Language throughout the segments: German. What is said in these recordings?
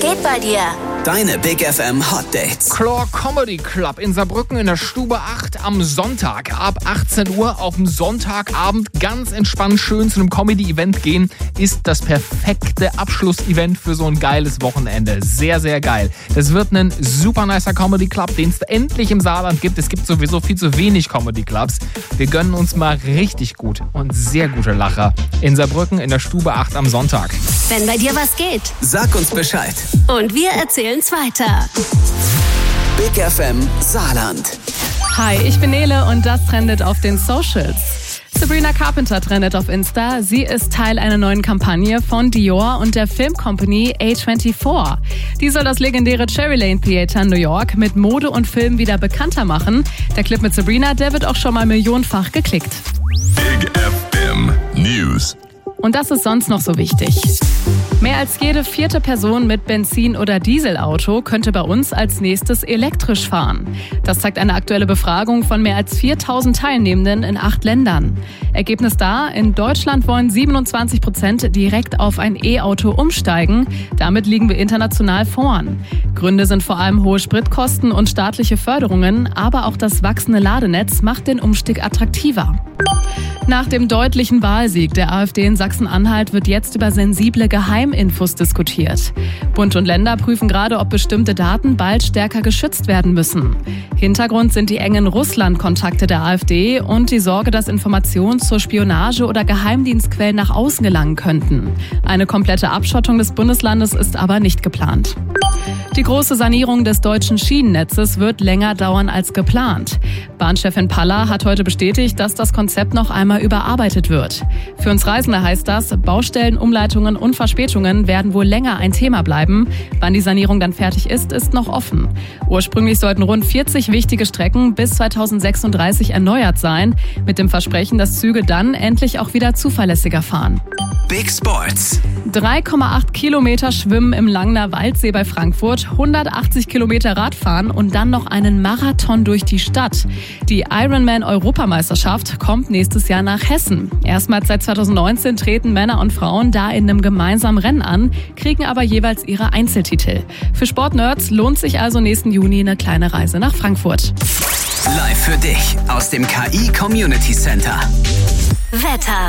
geht bei dir? Deine Big FM Hot Dates. Chlor Comedy Club in Saarbrücken in der Stube 8 am Sonntag ab 18 Uhr auf dem Sonntagabend ganz entspannt schön zu einem Comedy-Event gehen, ist das perfekte Abschlussevent für so ein geiles Wochenende. Sehr, sehr geil. Das wird ein super nicer Comedy Club, den es endlich im Saarland gibt. Es gibt sowieso viel zu wenig Comedy Clubs. Wir gönnen uns mal richtig gut und sehr gute Lacher in Saarbrücken in der Stube 8 am Sonntag. Wenn bei dir was geht. Sag uns Bescheid. Und wir erzählen's weiter. Big FM Saarland. Hi, ich bin Nele und das trendet auf den Socials. Sabrina Carpenter trendet auf Insta. Sie ist Teil einer neuen Kampagne von Dior und der Filmcompany A24. Die soll das legendäre Cherry Lane Theater in New York mit Mode und Film wieder bekannter machen. Der Clip mit Sabrina, der wird auch schon mal millionenfach geklickt. Big FM News. Und das ist sonst noch so wichtig. Mehr als jede 4. Person mit Benzin- oder Dieselauto könnte bei uns als nächstes elektrisch fahren. Das zeigt eine aktuelle Befragung von mehr als 4.000 Teilnehmenden in 8 Ländern. Ergebnis da, in Deutschland wollen 27% direkt auf ein E-Auto umsteigen. Damit liegen wir international vorn. Gründe sind vor allem hohe Spritkosten und staatliche Förderungen, aber auch das wachsende Ladenetz macht den Umstieg attraktiver. Nach dem deutlichen Wahlsieg der AfD in Sachsen-Anhalt wird jetzt über sensible Geheiminfos diskutiert. Bund und Länder prüfen gerade, ob bestimmte Daten bald stärker geschützt werden müssen. Hintergrund sind die engen Russland-Kontakte der AfD und die Sorge, dass Informationen zur Spionage oder Geheimdienstquellen nach außen gelangen könnten. Eine komplette Abschottung des Bundeslandes ist aber nicht geplant. Die große Sanierung des deutschen Schienennetzes wird länger dauern als geplant. Bahnchefin Palla hat heute bestätigt, dass das Konzept noch einmal überarbeitet wird. Für uns Reisende heißt das, Baustellen, Umleitungen und Verspätungen werden wohl länger ein Thema bleiben. Wann die Sanierung dann fertig ist, ist noch offen. Ursprünglich sollten rund 40 wichtige Strecken bis 2036 erneuert sein, mit dem Versprechen, dass Züge dann endlich auch wieder zuverlässiger fahren. Big Sports. 3,8 Kilometer Schwimmen im Langner Waldsee bei Frankfurt, 180 Kilometer Radfahren und dann noch einen Marathon durch die Stadt. Die Ironman-Europameisterschaft kommt nächstes Jahr nach Hessen. Erstmals seit 2019 treten Männer und Frauen da in einem gemeinsamen Rennen an, kriegen aber jeweils ihre Einzeltitel. Für Sportnerds lohnt sich also nächsten Juni eine kleine Reise nach Frankfurt. Live für dich aus dem KI Community Center. Wetter.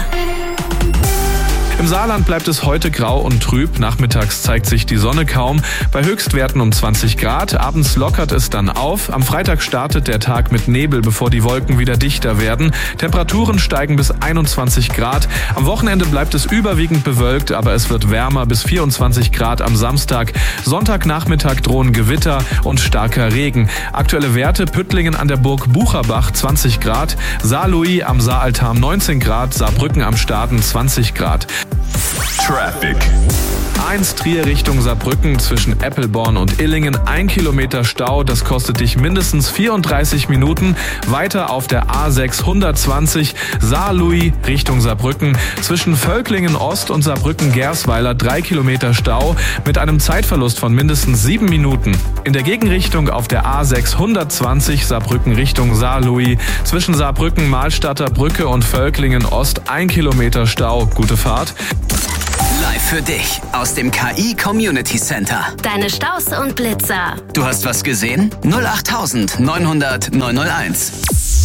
Im Saarland bleibt es heute grau und trüb. Nachmittags zeigt sich die Sonne kaum. Bei Höchstwerten um 20 Grad. Abends lockert es dann auf. Am Freitag startet der Tag mit Nebel, bevor die Wolken wieder dichter werden. Temperaturen steigen bis 21 Grad. Am Wochenende bleibt es überwiegend bewölkt, aber es wird wärmer bis 24 Grad am Samstag. Sonntagnachmittag drohen Gewitter und starker Regen. Aktuelle Werte: Püttlingen an der Burg Bucherbach 20 Grad. Saarlouis am Saaraltarm 19 Grad. Saarbrücken am Staden 20 Grad. Traffic. A1 Trier Richtung Saarbrücken zwischen Eppelborn und Illingen 1 Kilometer Stau, das kostet dich mindestens 34 Minuten. Weiter auf der A6 120 Saarlouis Richtung Saarbrücken zwischen Völklingen Ost und Saarbrücken-Gersweiler 3 Kilometer Stau mit einem Zeitverlust von mindestens 7 Minuten. In der Gegenrichtung auf der A6 120 Saarbrücken Richtung Saarlouis zwischen Saarbrücken-Mahlstadter Brücke und Völklingen Ost 1 Kilometer Stau. Gute Fahrt. Live für dich aus dem KI Community Center. Deine Staus und Blitzer. Du hast was gesehen? 08900 901.